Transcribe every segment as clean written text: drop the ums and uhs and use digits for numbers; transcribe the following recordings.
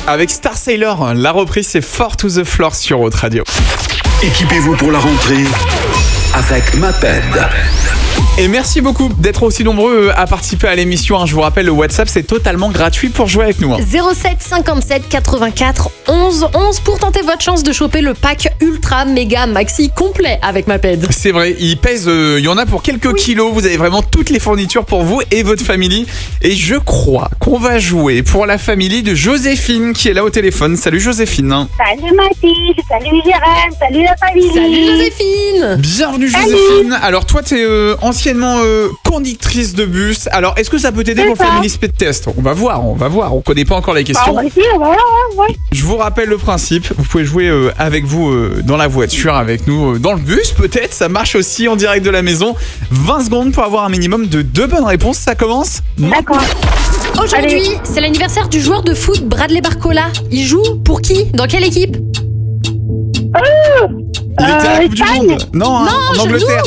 avec Star Sailor. La reprise, c'est Four to the Floor sur Haute Radio. Équipez-vous pour la rentrée avec Maped. Et merci beaucoup d'être aussi nombreux à participer à l'émission. Je vous rappelle, le WhatsApp, c'est totalement gratuit pour jouer avec nous. 07 57 84 11 11 pour tenter votre chance de choper le pack ultra méga maxi complet avec Maped. C'est vrai, il pèse, il y en a pour quelques kilos. Vous avez vraiment toutes les fournitures pour vous et votre famille. Et je crois qu'on va jouer pour la famille de Joséphine qui est là au téléphone. Salut Joséphine. Salut Mathilde, salut Jérém, salut la famille. Salut Joséphine. Bienvenue Joséphine. Alors toi, t'es anciennement conductrice de bus. Alors, est-ce que ça peut t'aider C'est pour le ça. Family Speed Test? On va voir. On connaît pas encore les questions. Bah, si, voilà, ouais. Je vous rappelle le principe. Vous pouvez jouer avec vous dans la voiture, avec nous dans le bus, peut-être. Ça marche aussi en direct de la maison. 20 secondes pour avoir un minimum de 2 bonnes réponses. Ça commence maintenant. D'accord. Aujourd'hui, c'est l'anniversaire du joueur de foot Bradley Barcola. Il joue pour qui? Dans quelle équipe? Il était à la Coupe du Espagne. Monde. Non, en Angleterre.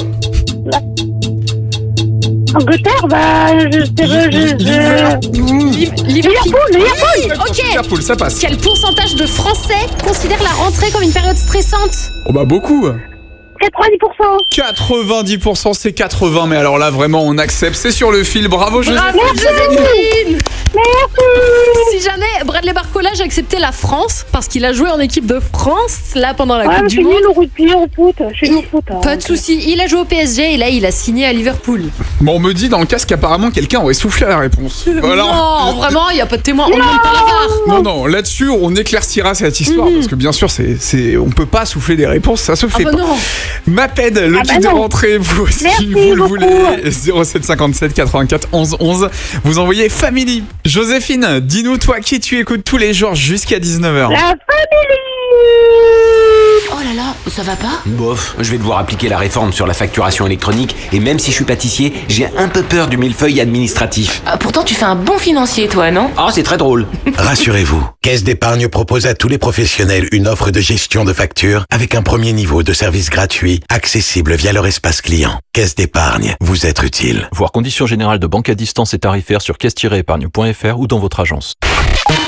Angleterre, bah, Liverpool. Oui, ok. Liverpool, ça passe. Quel pourcentage de Français considèrent la rentrée comme une période stressante? Oh bah beaucoup. 90%. 90%, c'est 80. Mais alors là, vraiment, on accepte. C'est sur le fil. Bravo Joséphine. Bravo Joséphine. Merci. Si jamais Bradley Barcola, j'ai accepté la France parce qu'il a joué en équipe de France là pendant la Ouais, Coupe je du suis Monde. nul au rugby, au foot. Je suis nul au foot. Pas de souci, il a joué au PSG et là il a signé à Liverpool. Bon, on me dit dans le casque qu'apparemment quelqu'un aurait soufflé à la réponse. Non, vraiment, il n'y a pas de témoin, on ne demande pas la VAR. Non, là-dessus, on éclaircira cette histoire parce que bien sûr, on peut pas souffler des réponses, ça se fait bah pas. non. Maped, le Ah bah kit de non. rentrée, vous aussi, Merci vous le beaucoup. voulez. 07 57 84 11 11. Vous envoyez Family. Joséphine, dis-nous, toi qui tu écoutes tous les jours jusqu'à 19h. La famille. Oh là là, ça va pas? Bof, je vais devoir appliquer la réforme sur la facturation électronique et même si je suis pâtissier, j'ai un peu peur du millefeuille administratif. Pourtant, tu fais un bon financier, toi, non? Ah, c'est très drôle. Rassurez-vous, Caisse d'épargne propose à tous les professionnels une offre de gestion de factures avec un premier niveau de service gratuit, accessible via leur espace client. Caisse d'épargne, vous être utile. Voir conditions générales de banque à distance et tarifaires sur caisse-épargne.fr ou dans votre agence.